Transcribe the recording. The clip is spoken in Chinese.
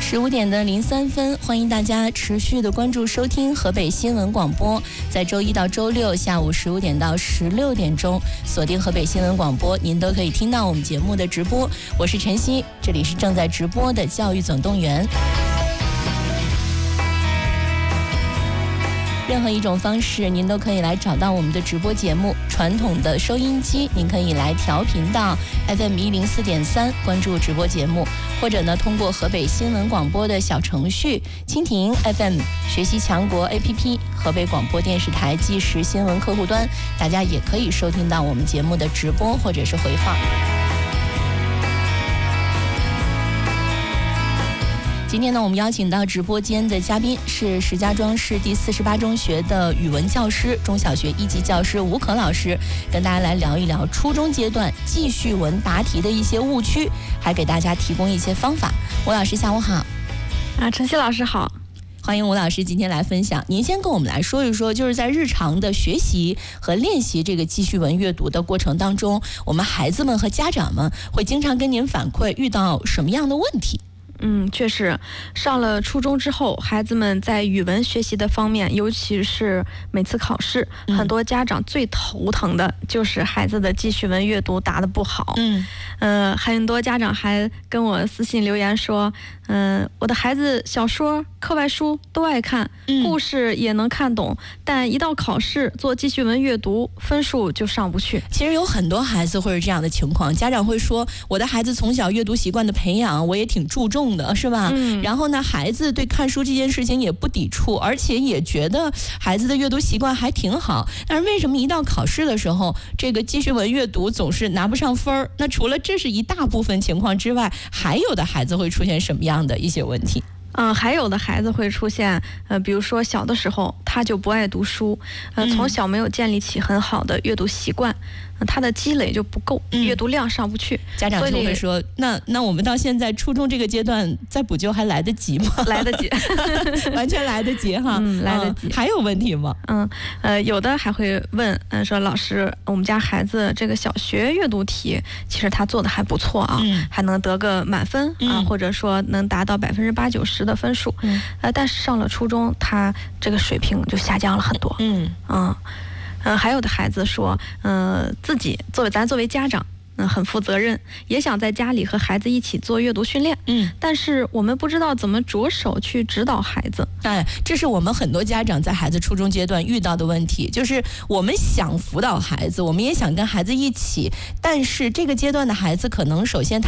15:03，欢迎大家持续的关注收听河北新闻广播，在周一到周六下午15点到16点钟，锁定河北新闻广播，您都可以听到我们节目的直播。我是晨曦，这里是正在直播的教育总动员。任何一种方式您都可以来找到我们的直播节目，传统的收音机您可以来调频到 FM104.3 关注直播节目，或者呢通过河北新闻广播的小程序蜻蜓 FM 学习强国 APP 河北广播电视台即时新闻客户端，大家也可以收听到我们节目的直播或者是回放。今天呢，我们邀请到直播间的嘉宾是石家庄市第48中学的语文教师、中小学1级教师吴可老师，跟大家来聊一聊初中阶段记叙文答题的一些误区，还给大家提供一些方法。吴老师下午好。 晨曦老师好。 欢迎吴老师今天来分享。您先跟我们来说一说，就是在日常的学习和练习这个记叙文阅读的过程当中，我们孩子们和家长们会经常跟您反馈遇到什么样的问题？ 确实，上了初中之后，孩子们在语文学习的方面，尤其是每次考试，很多家长最头疼的就是孩子的记叙文阅读答得不好。很多家长还跟我私信留言说，我的孩子小说、课外书都爱看，故事也能看懂，但一到考试做记叙文阅读，分数就上不去。 其实有很多孩子会是这样的情况，家长会说，我的孩子从小阅读习惯的培养，我也挺注重的，是吧？然后呢，孩子对看书这件事情也不抵触，而且也觉得孩子的阅读习惯还挺好。但是为什么一到考试的时候，这个记叙文阅读总是拿不上分儿？那除了这是一大部分情况之外，还有的孩子会出现什么样的一些问题？ 还有的孩子会出现，比如说小的时候他就不爱读书，从小没有建立起很好的阅读习惯，他的积累就不够，阅读量上不去。 家长就会说，那我们到现在初中这个阶段再补救还来得及吗？ 来得及， 完全来得及哈， 来得及。 还有问题吗？ 有的还会问，说老师，我们家孩子这个小学阅读题，其实他做的还不错啊，还能得个满分啊，或者说能达到80%-90%的分数，但是上了初中，他这个水平就下降了很多。还有的孩子说，咱作为家长，很负责任，也想在家里和孩子一起做阅读训练，但是我们不知道怎么着手去指导孩子。 这是我们很多家长在孩子初中阶段遇到的问题，就是我们想辅导孩子，我们也想跟孩子一起，但是这个阶段的孩子可能首先